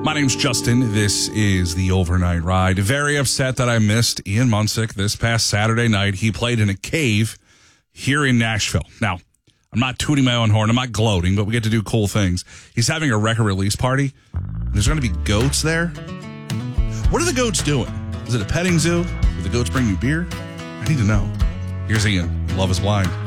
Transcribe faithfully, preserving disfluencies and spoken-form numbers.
My name's Justin. This is the Overnight Ride. Very upset that I missed Ian Munsick this past Saturday night. He played in a cave here in Nashville. Now, I'm not tooting my own horn. I'm not gloating, but we get to do cool things. He's having a record release party. There's going to be goats there. What are the goats doing? Is it a petting zoo? Do the goats bring you beer? I need to know. Here's Ian. Love is Blind.